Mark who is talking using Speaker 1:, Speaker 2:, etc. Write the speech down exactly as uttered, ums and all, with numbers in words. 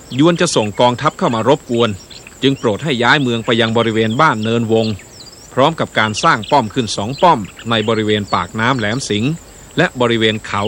Speaker 1: ยวนจะส่งกองทัพเข้ามารบกวนจึงโปรดให้ย้ายเมืองไปยังบริเวณบ้านเนินวงพร้อมกับการสร้างป้อมขึ้นสองป้อมในบริเวณปากน้ำแหลมสิงห์และบริเวณเขา